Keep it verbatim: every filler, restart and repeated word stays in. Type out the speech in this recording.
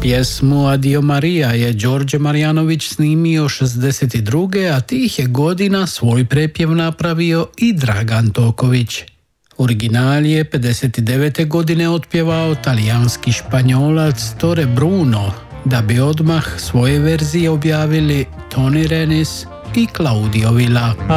Pjesmu Adio Maria je Đorđe Marjanović snimio šezdeset druge a tih je godina svoj prepjev napravio i Dragan Toković. Original je pedeset devete godine otpjevao talijanski španjolac Tore Bruno, da bi odmah svoje verzije objavili Tony Renis i Claudio Villa.